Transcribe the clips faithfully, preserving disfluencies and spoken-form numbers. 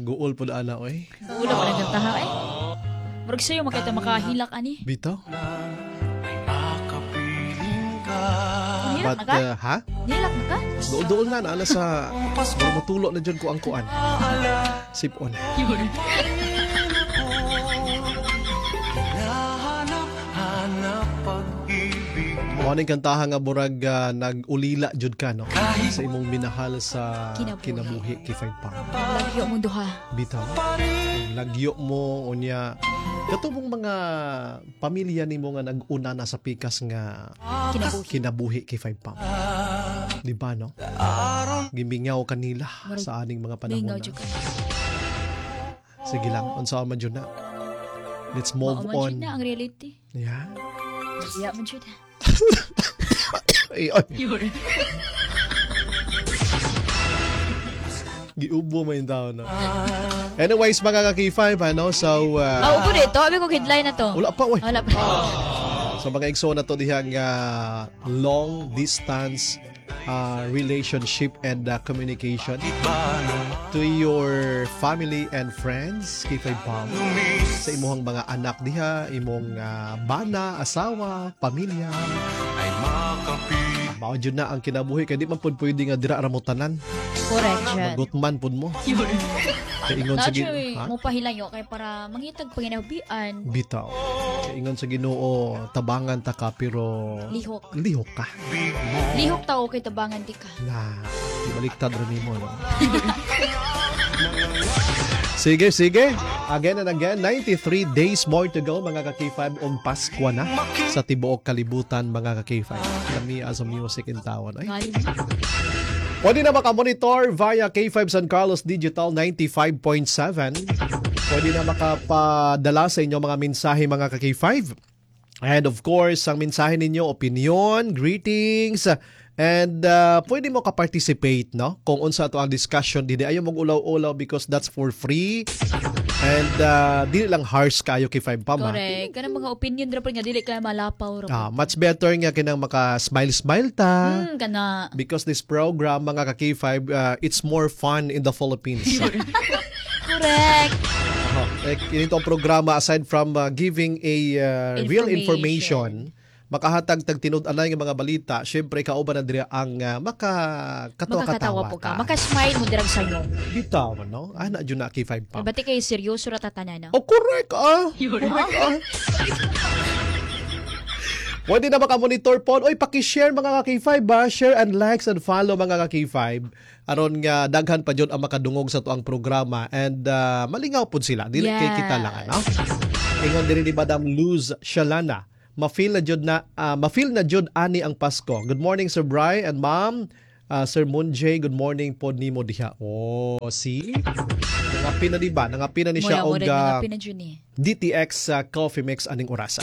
Guol po na ana, oy. Ulo pa lang taha eh. Murag sa'yo makita makahilak ani. Bitaw? Nilak But, na ka? uh, ha? Nilak na ka? Doon-doon na, naala sa matulog na dyan ko ang kuan. Sip-on. Yun. Mawaning kantahan nga burag uh, nag-ulila jud ka, no? Sa imong minahal sa Kinabuhi. kinabuhi kay Five Pam. Lagyo mo duha. Bitaw. Ang lagyo mo, unya. Katubong mga pamilya nimo nga nag-una na sa pikas nga Kinabuhi. kinabuhi kay Five Pam. Di ba, no? Gimingaw kanila sa aning mga panahon Lingaw na. jud ka. Sige lang, unsa man jud na. Let's move Mao man jud on. na ang reality. Yeah. Iya man jud. Ay, ay. Yun. Giubo man yung tao, no? Anyways, mga ka-K five, ano? So, uh, Ah, upo dito. Abi ko headline na to. wala pa, uy. Wala pa. So, mga igso na to dihang uh, long distance uh, relationship and uh, communication to your family and friends, K five Pam. Sa imuhang mga anak diha, imong uh, bana, asawa, pamilya. Mao jud na ang kinabuhi kay di man pud pwede nga dira ra mo tanan. Correct jud. Magutman pud mo. Yun. Kay ingon sa Ginoo, Actually, ha? mo pahilayo kay para mangitag panginabuhian. Bitaw. Kay ingon sa Ginoo, tabangan ta ka pero Lihok. lihok ka. Lihok tao kay tabangan di ka. Na, ibaliktad rin mo, no? Sige, sige. Again and again, ninety-three days more to go, mga ka-K five, on Paskwa na sa tibuok kalibutan, mga ka-K five. Lami as a music in tawon. Ay. Ngali. Pwede na makamonitor via K five San Carlos Digital ninety-five point seven. Pwede na makapadala sa inyo mga mensahe, mga ka-K five. And of course, ang mensahe ninyo, opinion, greetings, and uh, pwede mo ka-participate, no? Kung unsa to ang discussion, dili ayaw mong ulaw-ulaw because that's for free. And uh, dili lang harsh kayo kay Five Pam. Correct. Kanang mga opinion dra nga dili kay malapaw ra. Ah, much better nga kinang maka-smile-smile ta. Hmm, kana. Because this program, mga ka-K five, uh, it's more fun in the Philippines. Correct. Oh, eh, kinito ang programa, aside from uh, giving a uh, real Information. information, makahatag tag tinud-anay nga mga balita, syempre kauban na diri ang uh, makakatawa-katawa Makakatawa po ka. ta. Maka-smile mo dirang sayo. Bitaw, no? Ana jud na K five Pam. Bati kay seryoso ra tatanan, no? Oh, correct ah. Yun, Correct ah. Pwede na makamonitor po. Oy, paki-share mga ka-K five ba? Share and likes and follow mga ka-K five. Aron nga daghan pa jud ang makadungog sa tuang programa and uh, malingaw pud sila. Dili kay Yes. kita lang, ano? Ingon diri ni Madam Luz Shalana. Ma-feel na jud na uh, ma-feel na jud ani ang Pasko. Good morning Sir Bry and Ma'am. Uh, Sir Munjay, good morning pod nimo diha. Oh, see? Nangapi na diba? Nangapi na ni siya og Mura, mura, uh, mga pinadyo ni. D T X uh, Coffee Mix aning orasa.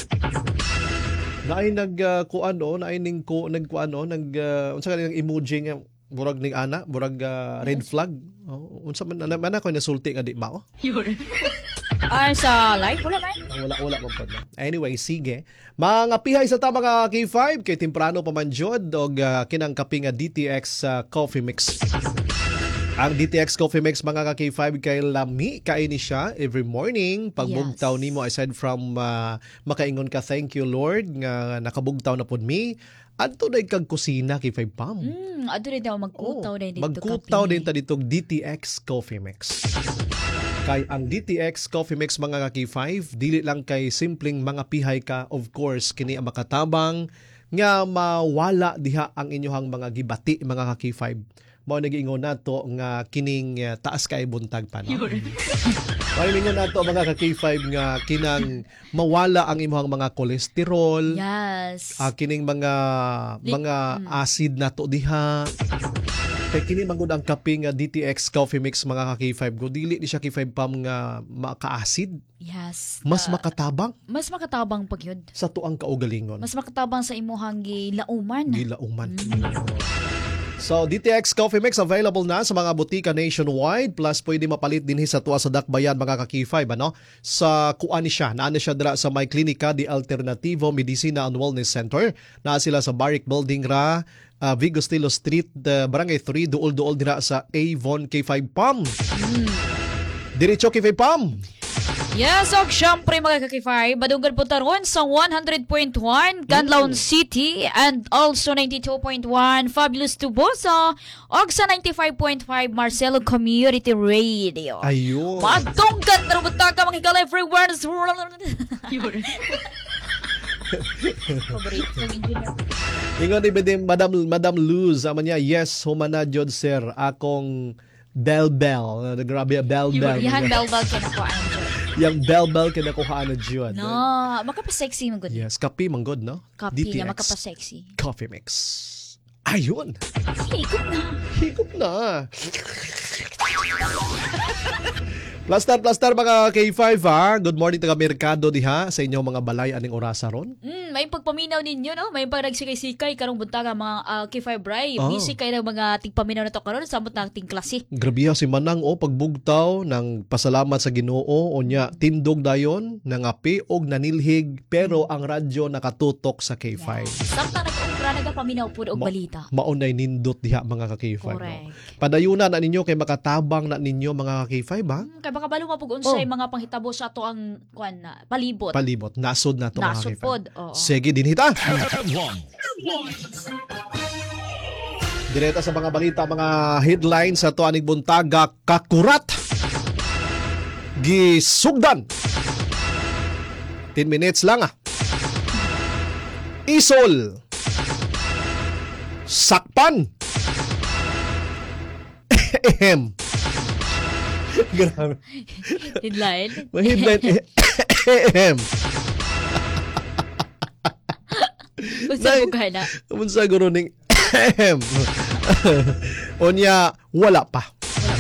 Naay nag uh, kuano, naay ning ko nagkuano, nag uh, unsa ka ning emoji nga burag ning ana, burag uh, red flag. Oh, unsa man ana man ako nasulti nga di mao. Yun. Ah, sa live wala man. Wala wala man pod. Anyway, sige. Mga pihay sa ta mga K five kay temprano pa man jud og uh, kinang kape nga D T X uh, Coffee Mix. Ang D T X Coffee Mix mga ka-K five kay lami kaini siya every morning pagbugtaw Yes. nimo aside from uh, makaingon ka thank you Lord nga nakabugtaw na pud mi adto day kag kusina kay five Pam. Hmm, ado rin daw magkutaw din dito. Magkutaw kape. din ta dito D T X Coffee Mix. Kay ang D T X Coffee Mix mga ka-K five dili lang kay simpleng mga pihay ka, of course kini ang makatabang nga mawala diha ang inyohang mga gibati mga ka-K five. Mao nag-ingon nato nga kining uh, taas kay buntag pa no. Mao ningon nato mga ka-K five nga kinang mawala ang imong mga kolesterol. Yes. Uh, kining mga Li- mga mm. acid nato diha. Kay kini mangud ang kape nga D T X Coffee Mix mga ka-K five go dili ni siya K five Pam nga maka-acid, Yes. mas Ah, makatabang mas makatabang pag yun. sa tuang kaugalingon. Mas makatabang sa imuhang gilauman. Gilauman. So, D T X Coffee Mix available na sa mga butika nationwide plus pwede mapalit din sa tuwa sa Dakbayan mga ka-K five ano? Sa kuan ni siya, naa na siya dira sa May Klinika di Alternativo Medicina and Wellness Center. Naa sila sa Barrick Building ra, uh, Vigo Stilo Street, uh, Barangay three, duol-duol dira sa Avon K five Pam. Diretso K five Pam. Yes, og syempre mga kakifay, madunggan po taron sa one hundred point one Canlaon City and also ninety-two point one Fabulous Tuboso og sa ninety-five point five Marcelo Community Radio. Ayun. Madunggan taron po ta ka mga higala everywhere. Paborito ng engineer. Ingon ni Madam Madam Madam Luz, ama niya, yes, humana jud sir, akong bell bell. Grabe bell bell. Yan, bell-bell ka na ko, Angel. Yang bell bell kinakuha na jud. No, makapasexy man gud. Yes, kape man good, no? Copy D T X nga makapasexy. Coffee mix. Ayun. Higop na. Higop na. Plaster, plaster mga K five ha. Good morning taga Merkado diha sa inyong mga balay aning orasa ron. Mm, may pagpaminaw ninyo no, may pag nagsikay-sikay karong buntaga mga uh, K five Bray. Oh. Busy kay ng mga tigpaminaw na to karon samot na ating klase. Grabe si Manang o pagbugtaw ng pasalamat sa Ginoo unya tindog dayon nangapi og nanilhig pero ang radyo nakatutok sa K five. Samtang nag-umbra nagapaminaw pud og Ma- balita. Maunay nindot diha mga ka K five. Correct. No? Padayunan na ninyo kay makatabang na ninyo mga ka K five ha. Hmm, kay baka balo mapug unsay mga panghitabo sa ato ang kuan na palibot. Palibot, nasod na to Nasod mga K five. pod, oo. Sige din hita. Direta sa mga balita, mga headlines sa to aning buntaga, kakurat. Gisugdan. ten minutes lang ah. Isol. Sakpan. Ehem. Grabe. Headline. May headline. Ehem. Unsa mo kana? Unsa guro ning ehem. Unya wala pa.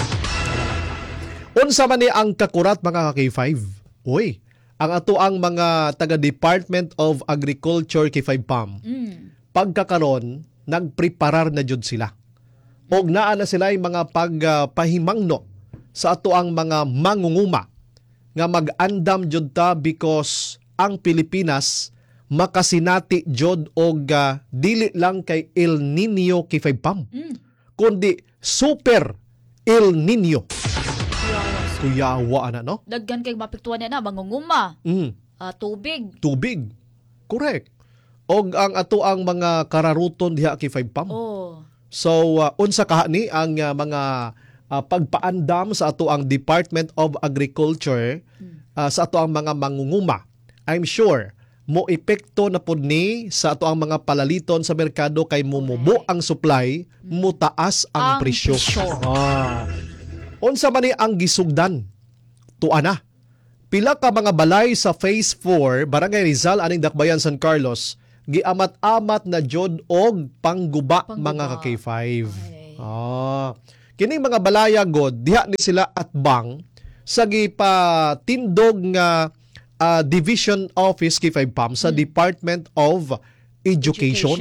Unsa man ni ang kakurat mga ka K five? Uy, ang ato ang mga taga Department of Agriculture K five Pam. Mm. Pagkakaron nagpreparar na jud sila. Og naa na sila yung mga pagpahimangno sa ato ang mga mangunguma nga mag-andam jud ta because ang Pilipinas makasinati jud og uh, dili lang kay El Nino K five Pam Mm. kundi super El Nino. Yawas. Kuyawa ana no? Daggan kay mapektuhan na mangunguma. Mm, Ah, tubig. tubig. Correct. Og ang ato ang mga kararuton diha K five Pam. Oh. So uh, unsa kaha ni ang uh, mga uh, pagpaandam sa ato ang Department of Agriculture uh, sa ato ang mga mangunguma. I'm sure mo epekto na pud ni sa ato ang mga palaliton sa merkado kay mumubo ang supply, mutaas ang, Ang presyo. presyo. Ah. Unsa man ni ang gisugdan? Tuwa na. Pila ka mga balay sa Phase four, Barangay Rizal aning Dakbayan San Carlos, giamat-amat na jud og pangguba, Pangguba. mga ka K five. Okay. Ah. Kining mga balaya god diha ni sila atbang sa gipatindog nga ah, Division Office K five Pam sa Department of Education.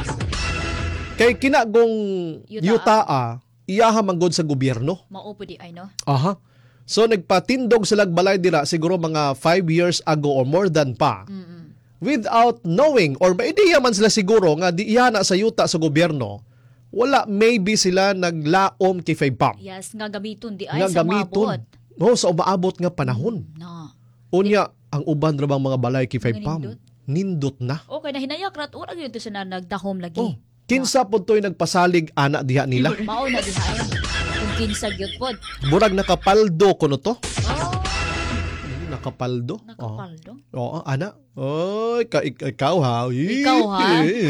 Kay kinagong Yutaa. yutaa iyaha manggod sa gobyerno. Mao pud di ay no. Aha. So nagpatindog sila balay dira siguro mga five years ago or more than pa. Mm. Without knowing or may ideya man sila siguro nga di iya na sa yuta sa gobyerno, wala maybe sila naglaom kay five Pam. Yes, nga gamiton di ay Nga sa gamiton. maabot. No, sa umaabot nga panahon. Na. Unya, ang uban ra bang mga balay kay five Mga Pam, nindot. nindot na. Okay na hinayak rat ura gyud sa na nagdahom lagi. Oh, kinsa pod toy nagpasalig ana diha nila. Mao na dihayon. Kung kinsa gyud pod. Murag nakapaldo kuno to. Oh, Nakapaldo. Oh. nakapaldo. Oo, ana. Oy, ka, ik- ikaw ha. Ikaw, ha?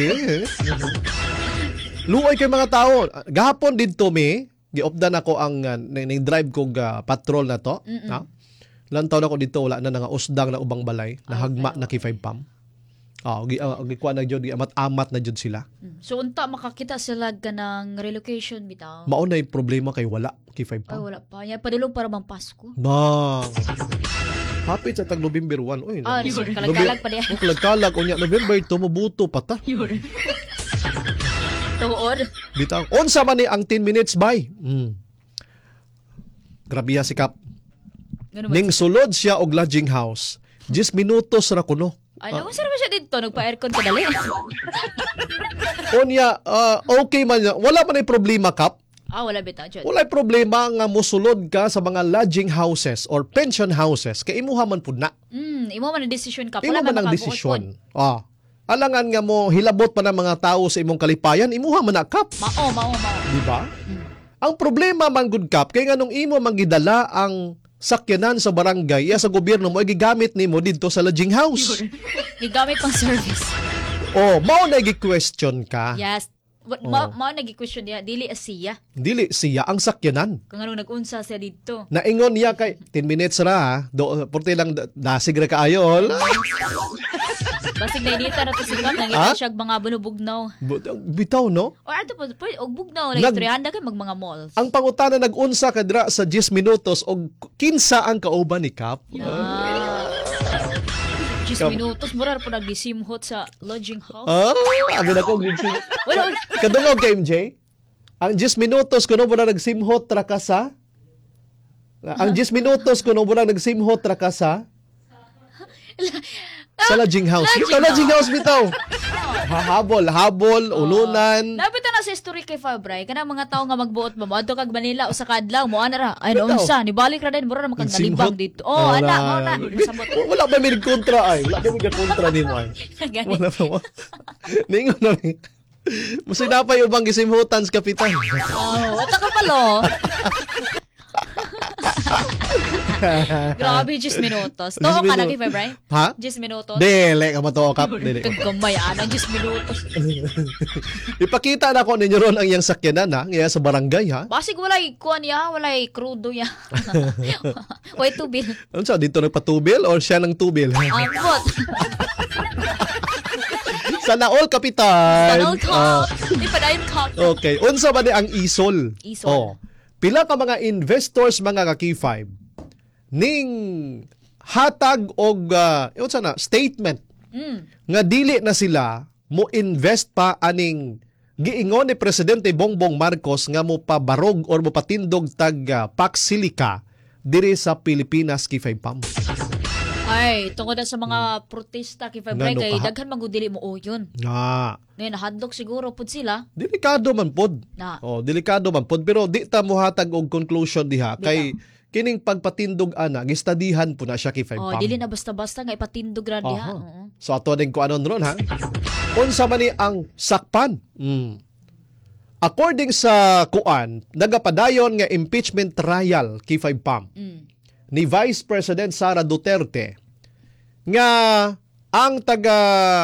Luoy kay mga tao. Gahapon didto mi, giopdan ako ang uh, ning-drive kog uh, patrol na to. Mm-mm. Ha? Lantaw na ko dito wala na nga usdang na ubang balay, nahagma na kay five Pam. Ah, gi uh, gikuha na jud, amat-amat na jud sila. Mm. So unta makakita sila ganang relocation bitaw. Mao na problema kay wala kay five Ay Pam. wala pa. Yan padulong para mang Pasko. Bang. Hapit sa tag November one. Oy. Ah, so, kalag-kalag pa diyan. Oh, kalag-kalag unya November two mabuto pa ta. Tuod. Bitaw. Unsa man ni ang ten minutes by? Mm. Grabe ya si Kap. Ganun ba? Ning sulod siya og lodging house. ten minutos ra kuno. Ay, naman sir ba siya dito? Nagpa-aircon ka dali. Unya, ah, okay man yan. Wala man ay problema, Kap. Ah, wala bitaw jud. Walay problema nga mosulod ka sa mga lodging houses or pension houses kay imuha man pud na. Mm, imo man ang desisyon ka. Imo Wala man ang desisyon. Ah. Alangan nga mo hilabot pa ng mga tao sa imong kalipayan, imuha man na kap. Mao, mao, mao. Di ba? Ang problema man good kap kay nganong imo manggidala ang sakyanan sa barangay iya sa gobyerno mo ay gigamit nimo didto sa lodging house. Gigamit pang service. Oh, mao na gi-question ka. Yes. What, Oh. ma, mao nagi-question niya, dili as siya. Dili siya ang sakyanan. Kung anong nag-unsa siya dito. Naingon niya kay ten minutes ra ha. Do porte lang da- dasig ra kaayo. Wala. Basig na inita na to si Kap, Ha? nangita siya mga bunubugnaw. Bu- Bitaw no? Or ato po, pwede, og bugnaw, Nag- na istoryahan kay mag mga malls. Ang pangutana nag-unsa kadra sa ten minutos og kinsa ang kauban ni Kap. Ah. Kap- ten minutos, mura po nag-simhot sa lodging house. Ah, agad ako gid. Wala, wala. Kadungog kay M J. Ang ten minutos kuno mo na nagsimhot ra ka sa Ang ten minutos kuno mo na nagsimhot ra ka sa sa lodging house. Sa lodging house bitaw. Hahabol, habol, ulunan. Dapat na sa history kay Fabray, kanang mga tao nga magbuot mo, adto kag Manila o sa kadlaw mo ana ra. Ay Bitaw. unsa, nibalik ra din mura na makang Nagsimhot. nalibang dito. Oh, ana, mo na. Masabot. Wala ba may kontra ay? Wala ba may kontra ni mo ay? Gani. Wala pa. Ningon na ni. Musina pa yung bang gisimhutan sa kapitan. Oh, wata ka palo. Grabe, ten minutos. To ka na kay Fabray? Ha? ten minutos. Dele ka mato kap. Dele. Kagkamay, ana, ten minutos. Ipakita na ko ninyo ron ang iyang sakyanan ha, ngaya sa barangay ha. Basig walay kuan ya, walay krudo ya. Way tubil. Ano sa dito nagpatubil or siya ng tubil? Ambot. Sana all kapitan. Tanol Ah, ko. Di pa dayon ko. okay, unsa ba ni ang isol? Isol. Oh. Pila ka mga investors mga ka K five ning hatag og uh, unsa na statement Mm. nga dili na sila mo invest pa aning giingon ni Presidente Bongbong Marcos nga mo pabarog or mo patindog tag uh, Pax Silica diri sa Pilipinas K five Pam. Ay, tungod na sa mga protesta kay Fabray Ngano kay ka, ha? daghan magudili mo o yun. Na, Ngayon, nahadlok siguro pud sila. delikado man pod. Na. Oh, delikado man pod pero di ta mo hatag og conclusion diha kay kining pagpatindog ana gistadihan po na siya kay five Oh, Pam. dili na basta-basta nga ipatindog ra diha. Aha. Oo. So ato din ko anon ron ha. Unsa man ni ang sakpan? Mm. According sa kuan, nagapadayon nga impeachment trial kay five Pam Mm. ni Vice President Sara Duterte nga ang taga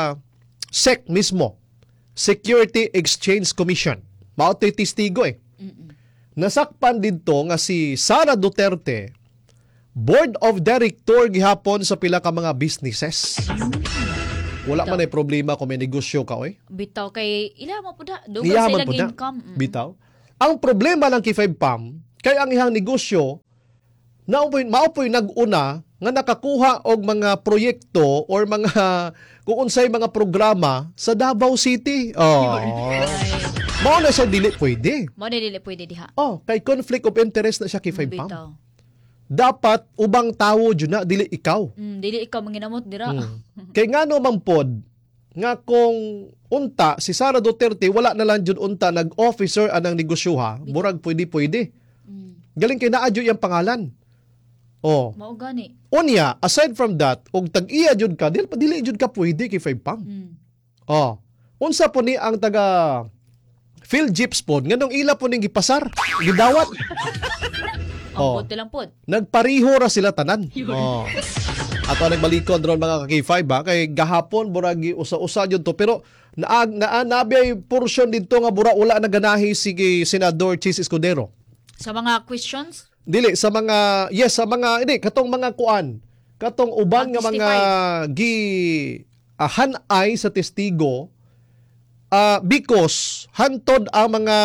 S E C mismo, Security Exchange Commission, mao to'y testigo eh. Mm-mm. Nasakpan dito nga si Sara Duterte, Board of Director gihapon sa pila ka mga businesses. Wala man ay problema kung may negosyo ka oy. Bitaw kay ila mo pud dugang sa Iyaman ilang po na. income. Mm. Bitaw. Ang problema lang kay five Pam, kay ang ihang negosyo, naupoy, maupoy nag-una nga nakakuha og mga proyekto or mga kung unsay mga programa sa Davao City. Oh. Ay, Mao na siya dili pwede. mo na dili pwede diha. Oh, kay conflict of interest na siya kay five Pam. Bitaw. Dapat ubang tawo jud na dili ikaw. Mm, dili ikaw manginamot dira. Mm. Kay ngano man pod nga kung unta si Sara Duterte wala na lang jud unta nag-officer anang negosyoha, murag pwede-pwede. Mm. Galing kay naa jud yang pangalan. Oh. Mao gani. Unya, aside from that, og tag-iya jud ka, dili pa dili jud ka pwede kay five Pam. Mm. Oh. Unsa po ni ang taga Phil Jeeps pod nganong ila po ning gipasar, gidawat. Ang Oh. puti lang pod. Nagpariho ra sila tanan. Oh. Ato nagbalikod ron mga ka K five ba kay gahapon buragi usa-usa jud to pero naag naa nabi portion didto nga bura wala na ganahi si Senador Chis Escudero. Sa mga questions, Dili sa mga yes sa mga hindi katong mga kuan. Katong uban nga mga gi uh, hanay sa testigo uh, because hantod ang mga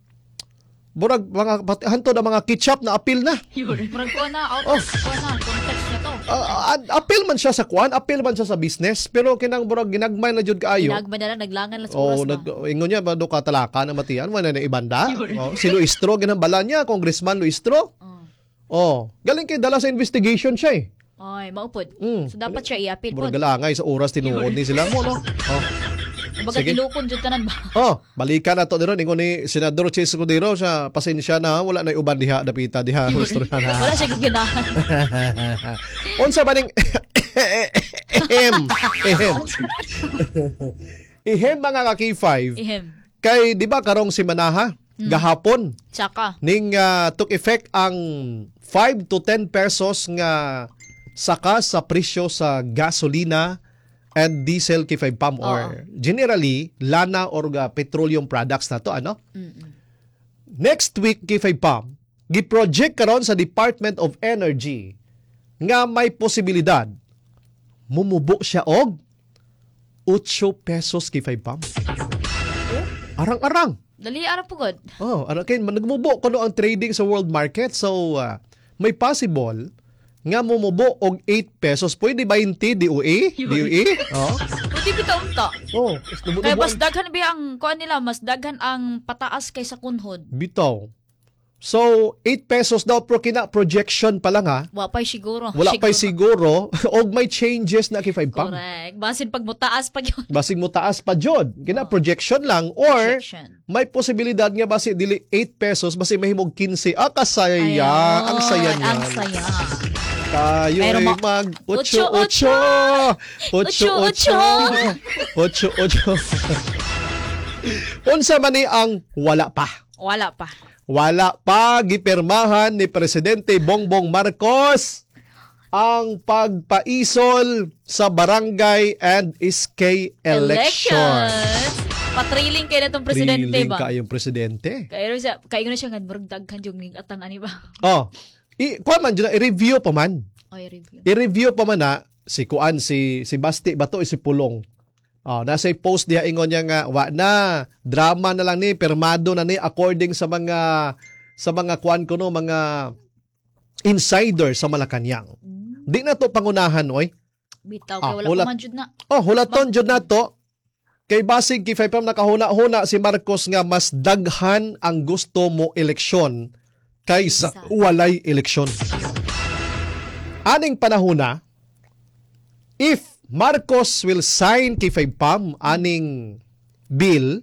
burag mga hantod ang mga ketchup na apil na. murag ko na out Oh. of ko na context na to. Uh, apil man siya sa kuan, apil man siya sa business, pero kinang burag ginagmay na jud kaayo. Ginagman na lang, naglangan lang sa oras Oh, ba? nag ingon niya ba do ka talaka na matian wala na ibanda. Oh, si Luistro ginambala niya, Congressman Luistro. Oh. Oh, galing kay dala sa investigation siya eh. Ay, maupod. Mm. So, dapat siya i-appeal po. Burag galangay sa oras tinuod ni sila mo no. Oh. Baga Sige. tilukon jud tanan ba? Oh, balikan na to diro ingon ni Senador Chis Escudero siya pasensya na wala na uban diha dapita diha gusto na. Wala siya giginahan. Unsa ba ning ehem ehem ehem mga ka K five Ihem. kay di ba karong simanaha gahapon Tsaka. ning ah, took effect ang five to ten pesos nga saka sa presyo sa gasolina and diesel K five pump or generally lana or ga petroleum products na to ano. Mm-mm. Next week K five pump gi-project karon sa Department of Energy nga may posibilidad mumubo siya og eight pesos K five pump. Arang-arang. Dali ara pugod. Oh, ano kay nagmubo kuno ang trading sa world market. So uh, may possible nga mumubo og eight pesos. Pwede twenty D O A? D O A? Oh. Pwede kita unta. Oh, Kaya mas daghan ba ang kuan nila, mas daghan ang pataas kaysa kunhod. bitaw. So, eight pesos daw pro kina projection pa lang ha. Wa pay siguro. Wala pa'y siguro og may changes na kay five pump. Correct. Basin pag mutaas pag yun. Basig mo taas pa jud. Kina projection lang or Projection. may posibilidad nga basi dili eight pesos basi mahimog fifteen. Ah, kasaya. Ayun, Ang saya niyan. Ang saya. Tayo Pero ay ma- mag Ocho, ocho ocho Ocho, ocho ocho ocho Unsa man ni ang wala pa? Wala pa. Wala pa gipirmahan ni Presidente Bongbong Marcos ang pagpaisol sa barangay and S K election. Patriling kay na tong presidente Thrilling ba? kayong presidente. Kaya siya, kaya na siya nga murag daghan yung ning atang ani ba? Oh, i kuan man dyan, i-review pa man. Oy review. I-review pa man na si kuan si si Basti Bato si Pulong. Oh, nasa post diha ingon niya nga wa na drama na lang ni permado na ni according sa mga sa mga kuan kuno mga insider sa Malacañang. Di na to pangunahan oy. Bitaw Ah, kay wala hulat- pa man jud na. Oh, hulaton jud na to. Kay basig kay Fipam nakahuna-huna si Marcos nga mas daghan ang gusto mo eleksyon kaysa Isa. walay eleksyon. Aning panahuna, if Marcos will sign kay Fipam aning bill,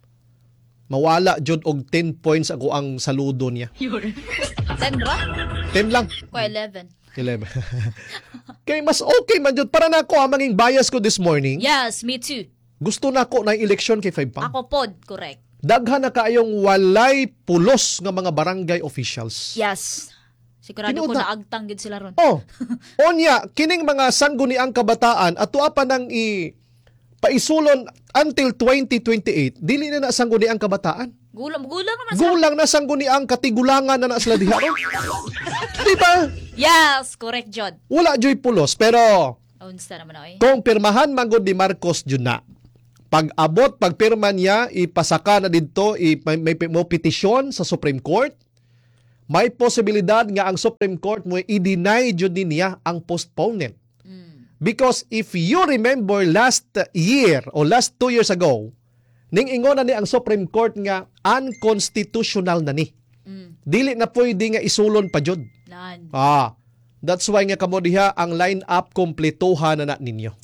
mawala jud og ten points ako ang saludo niya. ten ra? ten lang. Ko eleven. eleven. Kay mas okay man jud para nako ang manging bias ko this morning. Yes, me too. Gusto nako na eleksyon kay Fipam. Ako pod, correct. Daghan na kaayong walay pulos nga mga barangay officials. Yes. Sigurado Tinuod ko na- naagtang gid sila ron. Oh, onya, kining mga sangguniang kabataan at tuwa pa nang i paisulon until twenty twenty-eight, dili na na sangguniang kabataan. Gulang, gulang naman sila. Gulang na sangguniang katigulangan na na sila diha ron. Di ba? Yes, correct, Jod. Wala joy pulos, pero Unsa naman oy. kung pirmahan manggod ni Marcos jud na. Pag abot, pag pirma niya, ipasaka na dito, i- may, may, may petisyon sa Supreme Court, may posibilidad nga ang Supreme Court mo i-deny jud ni niya ang postponement. Mm. Because if you remember last year o last two years ago, ning ingon na ni ang Supreme Court nga unconstitutional na ni. Mm. Dili na pwede nga isulon pa jud. Nan. Ah, that's why nga kamo diha ang line-up kompletuhan na na ninyo.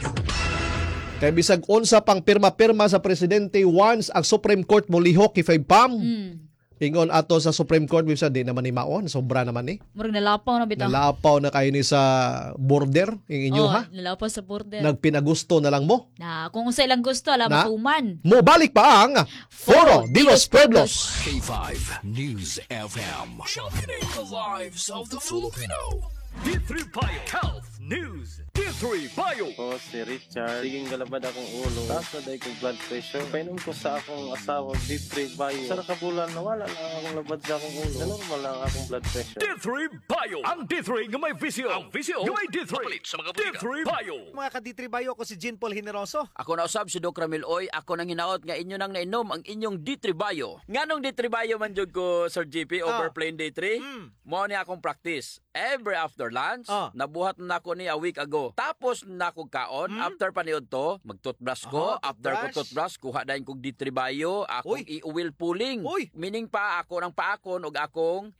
Kaya bisag unsa pang pirma-pirma sa presidente once ang Supreme Court mo lihok kay Fipam, Mm. ingon ato sa Supreme Court bisa di naman ni maon, sobra naman ni. Murag nalapaw na bitaw. Nalapaw na kayo ni sa border, yung inyo Oh, ha. nalapaw sa border. Nagpinagusto na lang mo. Na, kung unsa ilang gusto, alam Na? matuman. Mo balik pa ang Foro de los Pueblos. K five News F M. Championing the lives of the Filipino. D three Bio Health News. D three Bio. Ako si Richard. Siging galabad akong ulo. Taas na dahil kong blood pressure. Painom ko sa akong asawa, D three Bio. Sa nakabulan, nawala lang akong labad sa akong ulo. Na normal lang akong blood pressure. D three Bio. Ang D three nga may visio. Ang visio nga may D three. Kapalit sa mga D three Bio. Mga ka-D-Tribayo, ako si Jean Paul Generoso. Ako na usab si Doc Ramil Oy, ako nang hinaot nga inyo nang nainom ang inyong D three Bio. Nganong D three Bio man jud ko Sir G P over Ah. plain day three? Mm. Mo ni akong practice. Every after lunch, Ah. nabuhat na ako ni a week ago. Tapos na ako kaon, after paniod to, mag-toothbrush ko. Aha, After ko toothbrush. toothbrush, kuha dahin kong D three Bio, akong Uy. i-oil pulling. Uy. Meaning pa ako ng paakon og akong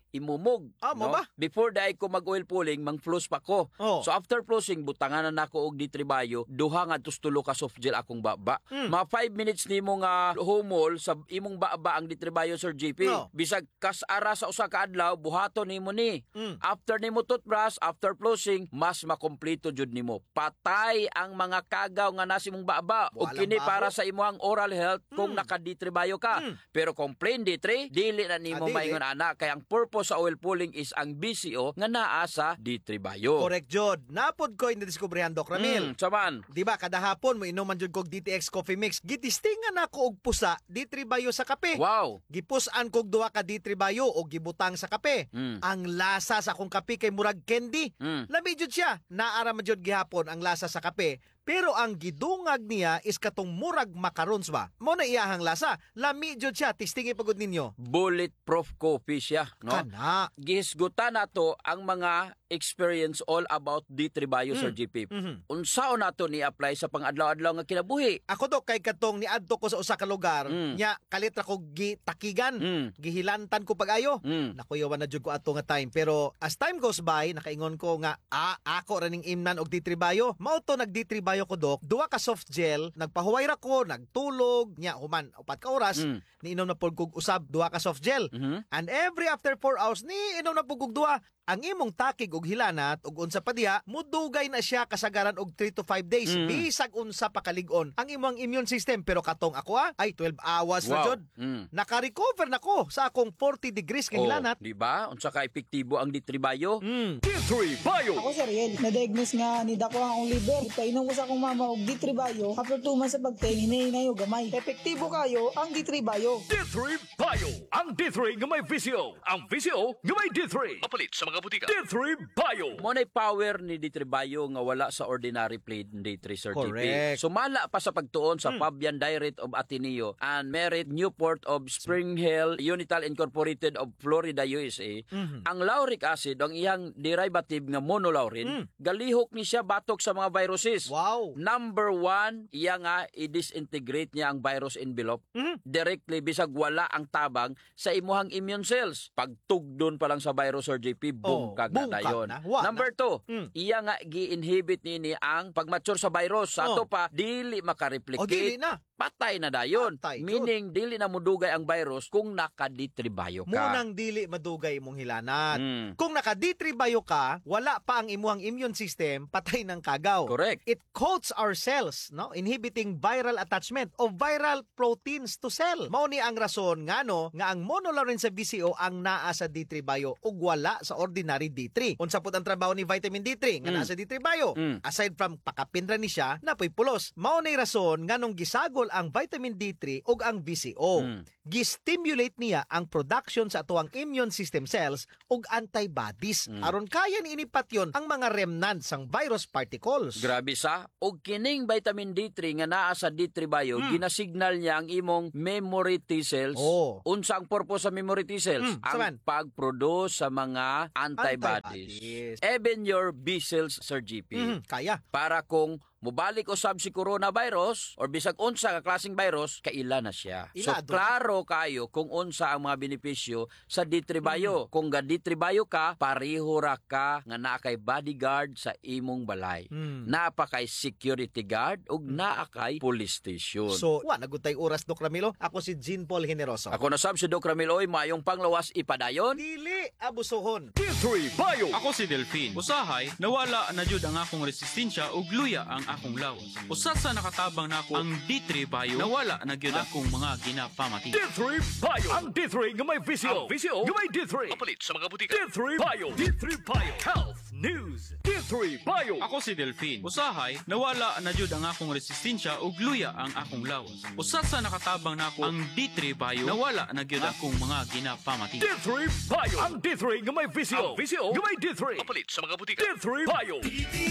imumog. Ah, mo no? ba? Before day ko mag-oil pulling, mang-floss pa ko. Oh. So after flossing, butangan na nako og ditribayo, duha nga tustulo ka soft gel akong baba. Mm. Mga five minutes nimo nga humol sa imong baba ang ditribayo, Sir J P. No. Bisag kas-ara sa usa ka adlaw, buhaton nimo ni. Mm. After nimo toothbrush, after flossing, mas makompleto jud nimo. Patay ang mga kagaw nga nasa imong baba. O Walang kini baho. para sa imong oral health kung Mm. nakaditribayo ka. Mm. Pero kung plain D three, dili na nimo Ah, dili. maingon ana. Kaya ang purpose sa oil pulling is ang B C O nga naa sa ditribayo. Correct, Jod. Napod ko yung nadiskubrihan, Doc Ramil. Mm, saman. Di ba, kada hapon mo inuman jud kog D T X Coffee Mix. Gitistingan ako og pusa, D three bayo sa kape. Wow. Gipusan kog duha ka D three bayo o gibutang sa kape. Mm. Ang lasa sa akong kape kay murag candy. Mm. Lami jud siya. Naara man jud gihapon ang lasa sa kape. Pero ang gidungag niya is katong murag macarons ba. Mo na iyahang lasa. Lami jud siya. Tistingi pagod ninyo. Bulletproof coffee siya, no? Kana. Gihisgutan nato ang mga experience all about D three bayo, Sir G P. Mhm. Unsaon nato ni apply sa pang-adlaw-adlaw nga kinabuhi? Ako do kay katong niadto ko sa usa ka lugar, Mm. nya kalitra ko gitakigan, Mm. gihilantan ko pag-ayo. Mm. Nakuyawan na jud ko ato nga time, pero as time goes by nakaingon ko nga ah, ako ra ning imnan og D three bayo. Mao to nag D three bayo ko, Dok. Duha ka soft gel, nagpahuway ra ko, nagtulog, nya human upat ka oras, Mm. niinom na pud kog usab duha ka soft gel. Mhm. And every after four hours ni inom na pud kog duha. Ang imong takig og hilanat og unsa pa diha, mudugay na siya kasagaran og three to five days. Mm. Bisag unsa pa kalig-on ang imong immune system, pero katong ako ah, ay twelve hours na Wow. jud. Mm. Naka-recover na ko sa akong forty degrees kay Oh, hilanat. di ba? Unsa ka epektibo ang D three bayo? Mm. D three Bayo. Ako si Ariel, na-diagnose nga ni dako ang akong liver. Ipainom ko sa akong mama og D three Bayo. After two months sa pagting, hinahinay og gamay. Epektibo kayo ang D three Bayo. D three Bayo. Ang D three nga may visyo. Ang visyo nga may D three. Mapalit sa mga butika. D three Bayo. Mo nay power ni D three bayo nga wala sa ordinary plain D three, Sir G P. Correct. Sumala pa sa pagtuon sa Fabian Direct of Ateneo and Merit Newport of Spring Hill Unital Incorporated of Florida, U S A. Ang lauric acid, ang iyang derivative nga monolaurin, galihok ni siya batok sa mga viruses. Wow. Number one, iya nga i-disintegrate niya ang virus envelope directly bisag wala ang tabang sa imuhang immune cells. Pagtugdon pa lang sa virus, Sir J P, boom, Oh, kag boom, na kag dayon. na. Wa Number na. two, Mm. iya nga gi-inhibit nini ang pagmature sa virus. Sa ato Oh. pa, dili makareplicate. O dili na. Patay na dayon. Patay, Meaning, dili na mudugay ang virus kung nakaditribayo ka. Munang dili madugay imong hilanat. Mm. Kung naka-D three bayo ka, wala pa ang imuhang immune system, patay ng kagaw. Correct. It coats our cells, no, inhibiting viral attachment of viral proteins to cell. Mao ni ang rason ngano nga ang monolaurin sa B C O ang naa sa D three bayo ug wala sa ordinary D three. Unsa pud ang trabaho ni vitamin D three nga Mm. naa sa D three bayo? Mm. Aside from pakapindra ni siya, napoy pulos. Mao ni rason nganong gisagol ang vitamin D three ug ang B C O. Mm. Gistimulate niya ang production sa atuang immune system cells ug antibodies Mm. aron kaya ni inipatyon ang mga remnants sang virus particles. Grabe sa. Og kining vitamin D three nga naa sa D three bayo, ginasignal niya ang imong memory T cells. Hmm. Oh. Unsa ang purpose sa memory T cells? Mm, saman. ang pag-produce sa mga antibodies. Antibodies. Even your B cells, Sir G P. Mhm, kaya. Para kung mubalik usab si coronavirus or bisag unsa ka klaseng virus, kaila na siya. So Ila, doon. klaro kayo kung unsa ang mga benepisyo sa D three bayo. Kung ga D three bayo ka, pareho ra ka nga naa kay bodyguard sa imong balay. Mm. Naa pa kay security guard ug naa kay police station. So, wa nagutay oras, Doc Ramilo. Ako si Jean Paul Generoso. Ako na sab si Doc Ramiloy, mayong panglawas ipadayon. Dili abusohon. D three Bayo. Ako si Delphine. Usahay, nawala na jud ang akong resistensya ug luya ang akong lawas. Usa sa nakatabang nako ang D three bayo, nawala na gyud akong mga ginapamati. D three Bayo. Ang D three nga may visyo. Ang visyo nga may D three. Mapalit sa mga butika. D three Bayo. D three Bayo. Health News. D three Bayo. Ako si Delphine. Usahay, nawala na jud ang akong resistensya ug luya ang akong lawas. Usa sa nakatabang nako ang D three bayo, nawala na gyud akong mga ginapamati. D three Bayo. Ang D three nga may visyo. Ang visyo nga may D three. Mapalit sa mga butika. D three Bayo.